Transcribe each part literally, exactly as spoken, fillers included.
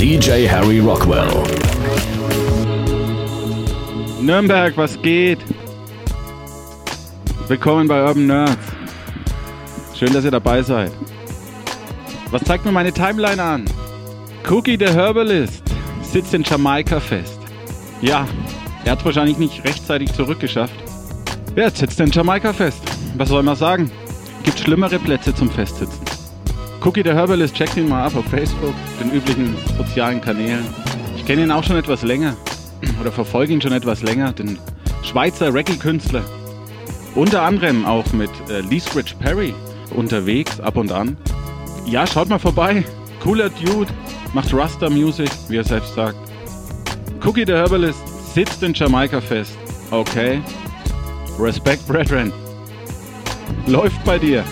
D J Harry Rockwell. Nürnberg, was geht? Willkommen bei Urban Nerds. Schön, dass ihr dabei seid. Was zeigt mir meine Timeline an? Cookie the Herbalist sitzt in Jamaika fest. Ja, er hat es wahrscheinlich nicht rechtzeitig zurückgeschafft. Wer sitzt in Jamaika fest? Was soll man sagen? Gibt schlimmere Plätze zum Festsitzen. Cookie the Herbalist, checkt ihn mal ab auf Facebook, den üblichen sozialen Kanälen. Ich kenne ihn auch schon etwas länger. Oder verfolge ihn schon etwas länger. Den Schweizer Reggae-Künstler. Unter anderem auch mit äh, Lee Scratch Perry unterwegs, ab und an. Ja, schaut mal vorbei. Cooler Dude. Macht Rasta Music, wie er selbst sagt. Cookie the Herbalist sitzt in Jamaika fest. Okay. Respect, brethren. Läuft bei dir.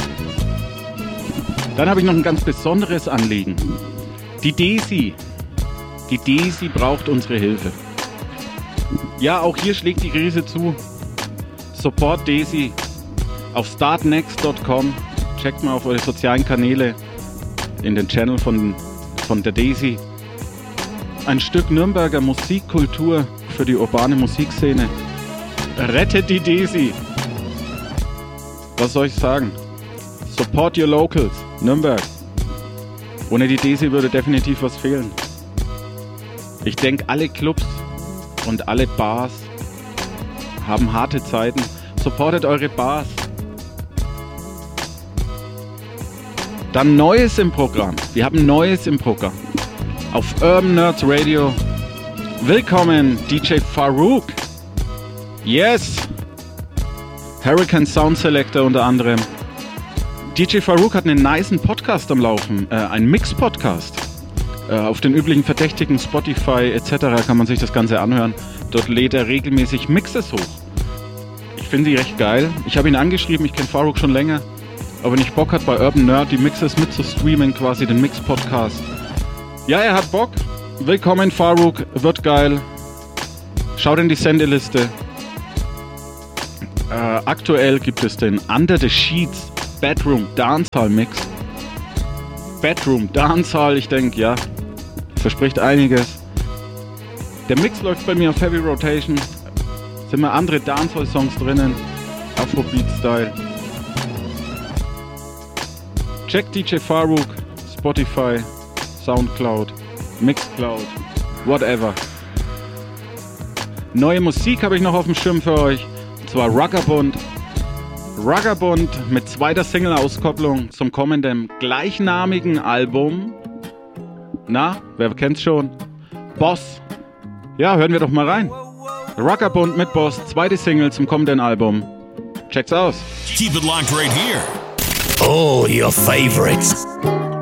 Dann habe ich noch ein ganz besonderes Anliegen. Die Desi. Die Desi braucht unsere Hilfe. Ja, auch hier schlägt die Krise zu. Support Desi auf startnext punkt com. Checkt mal auf eure sozialen Kanäle in den Channel von, von der Desi. Ein Stück Nürnberger Musikkultur für die urbane Musikszene. Rettet die Desi. Was soll ich sagen? Support your locals. Nürnberg. Ohne die Desi würde definitiv was fehlen. Ich denke, alle Clubs und alle Bars haben harte Zeiten. Supportet eure Bars. Dann Neues im Programm. Wir haben Neues im Programm. Auf Urban Nerds Radio. Willkommen, D J Farouk. Yes. Hurricane Sound Selector unter anderem. D J Farouk hat einen nicen Podcast am Laufen. Äh, ein Mix-Podcast. Äh, auf den üblichen Verdächtigen, Spotify et cetera kann man sich das Ganze anhören. Dort lädt er regelmäßig Mixes hoch. Ich finde sie recht geil. Ich habe ihn angeschrieben, ich kenne Farouk schon länger. Aber wenn ich Bock hat, bei Urban Nerd die Mixes mitzustreamen, quasi den Mix-Podcast. Ja, er hat Bock. Willkommen Farouk, wird geil. Schaut in die Sendeliste. Äh, aktuell gibt es den Under the Sheets Bedroom Dancehall Mix. Bedroom Dancehall, ich denke, ja, verspricht einiges. Der Mix läuft bei mir auf Heavy Rotation. Sind mal andere Dancehall-Songs drinnen. Afrobeat-Style. Check D J Farouk, Spotify, Soundcloud, Mixcloud, whatever. Neue Musik habe ich noch auf dem Schirm für euch. Und zwar Ruggerbund. Ruggerbund mit zweiter Single-Auskopplung zum kommenden gleichnamigen Album. Na, wer kennt's schon? Boss. Ja, hören wir doch mal rein. Ruggerbund mit Boss, zweite Single zum kommenden Album. Check's aus. Keep it locked right here. All your favorites.